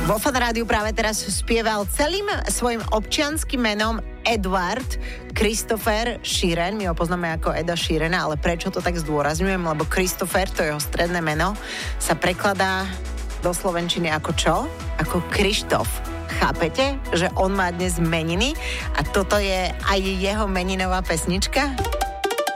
Vo Fan Rádiu práve teraz spieval celým svojim občianskym menom Edward Christopher Sheeran. My ho poznáme ako Eda Sheerana, ale prečo to tak zdôrazňujem? Lebo Christopher, to jeho stredné meno, sa prekladá do slovenčiny ako čo? Ako Krištof. Chápete, že on má dnes meniny a toto je aj jeho meninová pesnička?